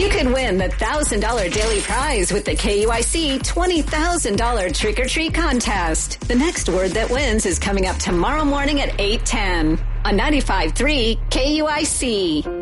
You could win the $1,000 daily prize with the KUIC $20,000 Trick or Treat contest. The next word that wins is coming up tomorrow morning at 8:10 on 95.3 KUIC.